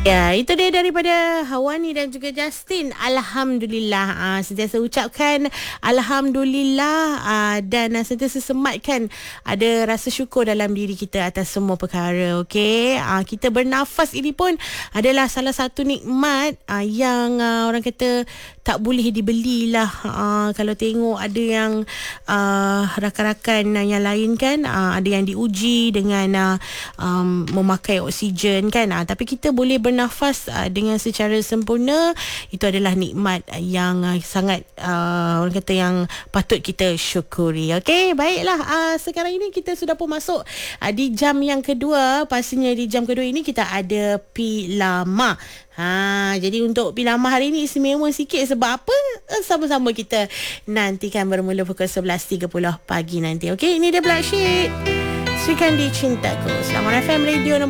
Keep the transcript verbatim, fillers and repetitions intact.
Ya, itu dia daripada Hawani dan juga Justin. Alhamdulillah. Uh, sentiasa ucapkan Alhamdulillah uh, dan uh, sentiasa sematkan ada rasa syukur dalam diri kita atas semua perkara. Okay? Uh, kita bernafas ini pun adalah salah satu nikmat uh, yang uh, orang kata tak boleh dibelilah. Uh, kalau tengok ada yang uh, rakan-rakan yang lain kan, uh, ada yang diuji dengan uh, um, memakai oksigen kan. Uh, tapi kita boleh bernafas uh, dengan secara sempurna. Itu adalah nikmat yang uh, sangat uh, orang kata yang patut kita syukuri. Okey, baiklah. Uh, sekarang ini kita sudah pun masuk uh, di jam yang kedua. Pastinya di jam kedua ini kita ada Pilama. Ha, jadi untuk Pilama hari ini istimewa sikit sebab apa? Sama-sama kita nantikan bermula pukul sebelas tiga puluh pagi nanti. Okey, ini dia Black Sheep. Suikan di Cintaku. Selamat F M Radio nombor